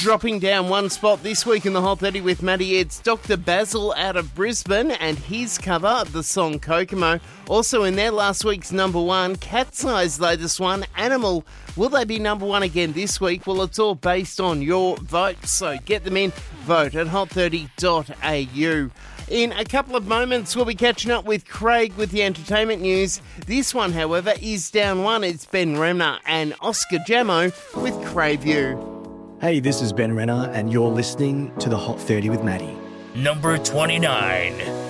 Dropping down one spot this week in the Hot 30 with Maddie, it's Dr. Basil out of Brisbane and his cover of the song Kokomo. Also in there last week's number one, Cat's Eye's latest one, Animal. Will they be number one again this week? Well, it's all based on your vote, so get them in. Vote at hot30.au. In a couple of moments, we'll be catching up with Craig with the entertainment news. This one, however, is down one. It's Ben Renner and Oscar Jamo with Crave You. Hey, this is Ben Renner, and you're listening to the Hot 30 with Maddie. Number 29.